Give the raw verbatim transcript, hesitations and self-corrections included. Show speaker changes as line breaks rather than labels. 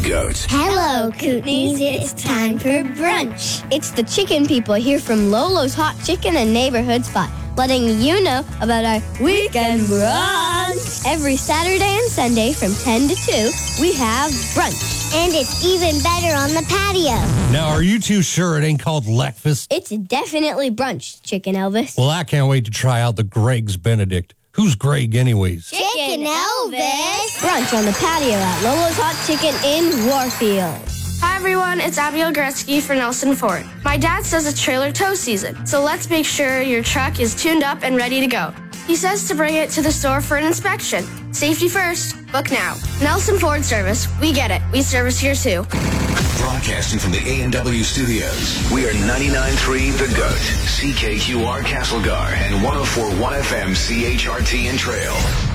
Goat.
Hello, Kootenays. It's time for brunch.
It's the chicken people here from Lolo's Hot Chicken and Neighborhood Spot, letting you know about our weekend brunch. Every Saturday and Sunday from ten to two, we have brunch.
And it's even better on the patio.
Now, are you too sure it ain't called Leckfast?
It's definitely brunch, Chicken Elvis.
Well, I can't wait to try out the Greg's Benedict. Who's Greg anyways?
Chicken Elvis.
Brunch on the patio at Lolo's Hot Chicken in Warfield.
Hi everyone, it's Abigail Gretzky for Nelson Ford. My dad says it's trailer tow season, so let's make sure your truck is tuned up and ready to go. He says to bring it to the store for an inspection. Safety first, book now. Nelson Ford Service, we get it. We service here too.
Broadcasting from the A and W studios, we are ninety-nine point three The Goat, C K Q R Castlegar, and one oh four point one F M C H R T and Trail.